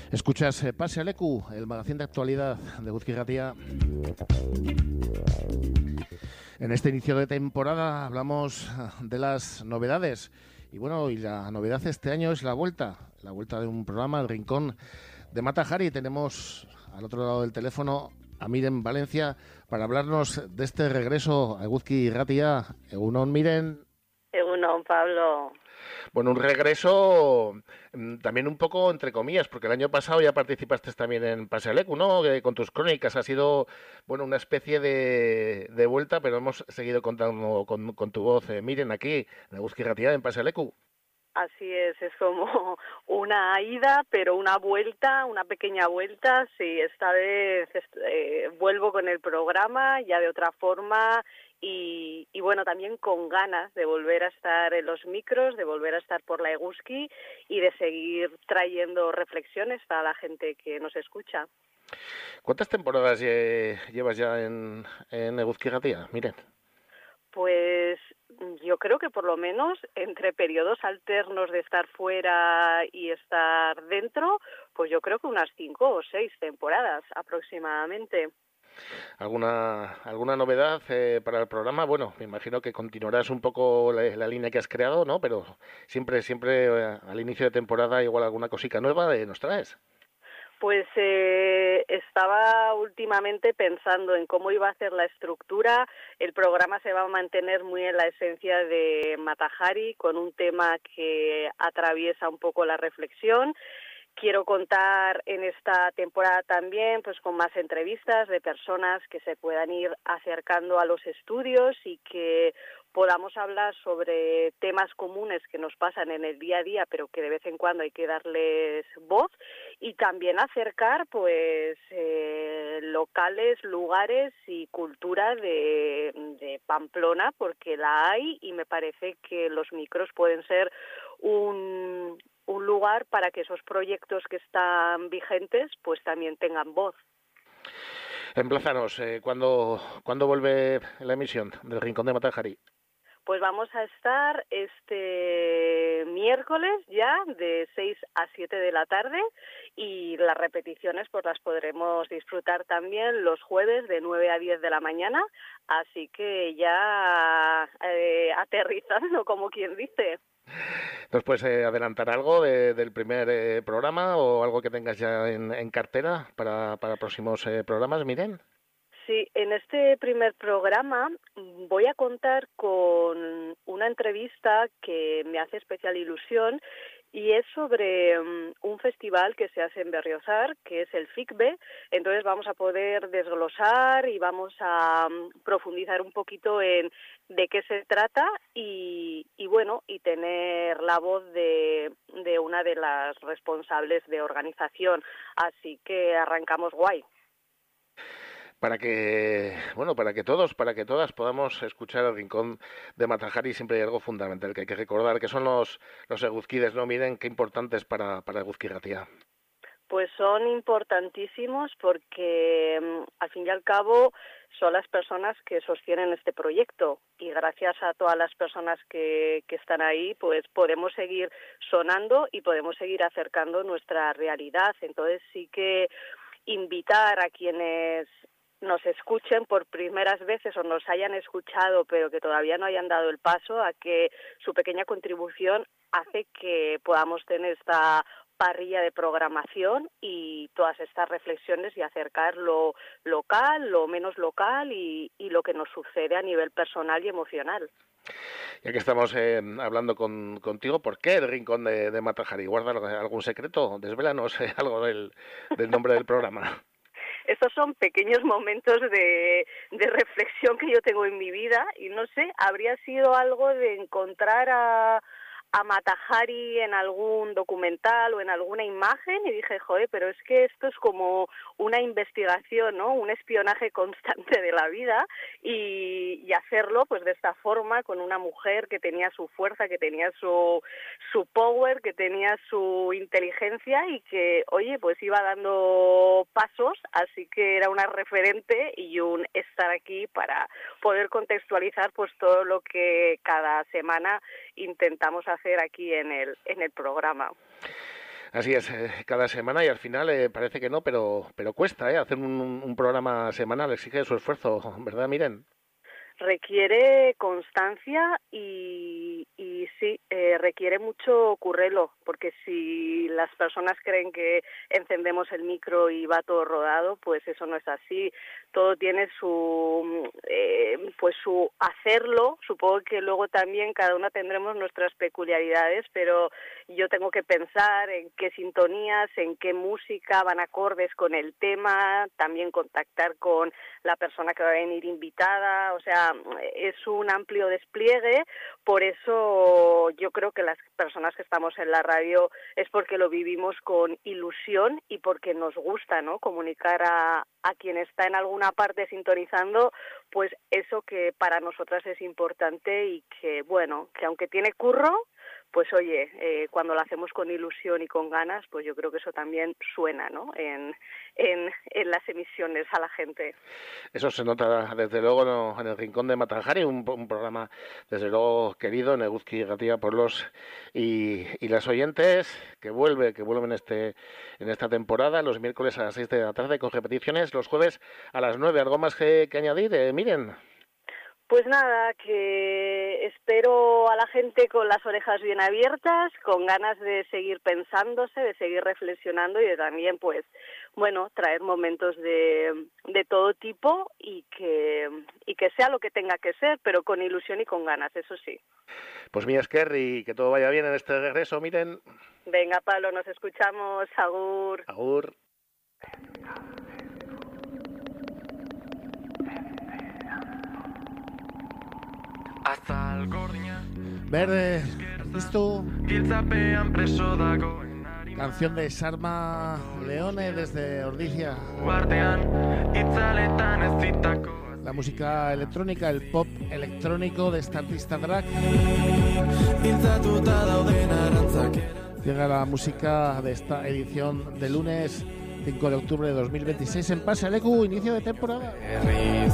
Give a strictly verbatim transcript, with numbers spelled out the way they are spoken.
Escuchas eh, Pase al Leku, el magazín de actualidad de Eguzki Irratia. En este inicio de temporada hablamos de las novedades. Y bueno, y la novedad este año es la vuelta, la vuelta de un programa, El Rincón de Mata Hari. Tenemos al otro lado del teléfono a Miren Valencia para hablarnos de este regreso a Eguzki Irratia. Egunon, Miren. Egunon, Pablo. Bueno, un regreso mmm, también un poco entre comillas, porque el año pasado ya participaste también en Pase al Leku, ¿no? Que con tus crónicas ha sido, bueno, una especie de, de vuelta, pero hemos seguido contando con, con tu voz, eh, Miren, aquí, en Eguzki Irratia, en Pase al Leku. Así es, es como una ida, pero una vuelta, una pequeña vuelta. Sí, esta vez eh, vuelvo con el programa ya de otra forma y, y bueno, también con ganas de volver a estar en los micros, de volver a estar por la Eguzki y de seguir trayendo reflexiones para la gente que nos escucha. ¿Cuántas temporadas lle llevas ya en, en Eguzki Irratia? Miren. Pues yo creo que por lo menos entre periodos alternos de estar fuera y estar dentro, pues yo creo que unas cinco o seis temporadas aproximadamente. ¿Alguna alguna novedad eh, para el programa? Bueno, me imagino que continuarás un poco la, la línea que has creado, ¿no? Pero siempre, siempre eh, al inicio de temporada igual alguna cosica nueva eh, nos traes. Pues eh, estaba últimamente pensando en cómo iba a ser la estructura. El programa se va a mantener muy en la esencia de Mata Hari, con un tema que atraviesa un poco la reflexión. Quiero contar en esta temporada también pues con más entrevistas de personas que se puedan ir acercando a los estudios y que podamos hablar sobre temas comunes que nos pasan en el día a día, pero que de vez en cuando hay que darles voz, y también acercar pues eh, locales, lugares y cultura de, de Pamplona, porque la hay y me parece que los micros pueden ser un un lugar para que esos proyectos que están vigentes pues también tengan voz. Emplázanos, eh, ¿cuándo, ¿cuándo vuelve la emisión del Rincón de Mata Hari? Pues vamos a estar este miércoles ya de seis a siete de la tarde y las repeticiones pues las podremos disfrutar también los jueves de nueve a diez de la mañana, así que ya eh, aterrizando como quien dice. ¿Nos puedes eh, adelantar algo de, del primer eh, programa o algo que tengas ya en, en cartera para, para próximos eh, programas, Miren? Sí, en este primer programa voy a contar con una entrevista que me hace especial ilusión y es sobre um, un festival que se hace en Berriozar, que es el FICBE. Entonces vamos a poder desglosar y vamos a um, profundizar un poquito en de qué se trata y, y bueno, y tener la voz de, de una de las responsables de organización. Así que arrancamos guay. Para que, bueno, para que todos, para que todas podamos escuchar el Rincón de Mata Hari, siempre hay algo fundamental que hay que recordar, que son los, los eguzquides, ¿no? Miren qué importantes para, para Eguzki Irratia. Pues son importantísimos porque, al fin y al cabo, son las personas que sostienen este proyecto y gracias a todas las personas que, que están ahí, pues podemos seguir sonando y podemos seguir acercando nuestra realidad. Entonces sí que invitar a quienes nos escuchen por primeras veces o nos hayan escuchado pero que todavía no hayan dado el paso a que su pequeña contribución hace que podamos tener esta parrilla de programación y todas estas reflexiones y acercar lo local, lo menos local y, y lo que nos sucede a nivel personal y emocional. Ya que estamos eh, hablando con, contigo, ¿por qué el Rincón de, de Mata Hari? ¿Guarda algún secreto? Desvélanos eh, algo del, del nombre del programa. Estos son pequeños momentos de, de reflexión que yo tengo en mi vida y no sé, habría sido algo de encontrar a, a Mata Hari en algún documental o en alguna imagen y dije, joder, pero es que esto es como una investigación, ¿no? Un espionaje constante de la vida y, y hacerlo pues de esta forma con una mujer que tenía su fuerza, que tenía su, su power, que tenía su inteligencia y que, oye, pues iba dando pasos, así que era una referente y un estar aquí para poder contextualizar pues todo lo que cada semana intentamos hacer hacer aquí en el en el programa. Así es, eh, cada semana y al final eh, parece que no, pero pero cuesta, ¿eh? Hacer un, un programa semanal, exige su esfuerzo, ¿verdad, Miren? Requiere constancia y, y sí, eh, requiere mucho currelo, porque si las personas creen que encendemos el micro y va todo rodado, pues eso no es así. Todo tiene su, eh, pues su hacerlo. Supongo que luego también cada una tendremos nuestras peculiaridades, pero yo tengo que pensar en qué sintonías, en qué música van acordes con el tema, también contactar con la persona que va a venir invitada, o sea, es un amplio despliegue. Por eso yo creo que las personas que estamos en la radio es porque lo vivimos con ilusión y porque nos gusta, ¿no?, comunicar a, a quien está en alguna parte sintonizando, pues eso que para nosotras es importante y que, bueno, que aunque tiene curro, pues oye, eh, cuando lo hacemos con ilusión y con ganas, pues yo creo que eso también suena, ¿no?, en, en, en las emisiones a la gente. Eso se nota desde luego no, en el Rincón de Matajari, un, un programa desde luego querido en Eguzki Gatía por los y, y las oyentes, que vuelve, que vuelven este, en esta temporada, los miércoles a las seis de la tarde con repeticiones, los jueves a las nueve. ¿Algo más que, que añadir, eh, Miren? Pues nada, que espero a la gente con las orejas bien abiertas, con ganas de seguir pensándose, de seguir reflexionando y de también, pues, bueno, traer momentos de, de todo tipo y que, y que sea lo que tenga que ser, pero con ilusión y con ganas, eso sí. Pues mi esker y que todo vaya bien en este regreso, Miren. Venga, Pablo, nos escuchamos. Agur. Agur. Verde, listo. Canción de Sarma Leone desde Ordizia. La música electrónica, el pop electrónico de esta artista drag. Llega la música de esta edición de lunes cinco de octubre de dos mil veintiséis en Pase Alecu, inicio de temporada.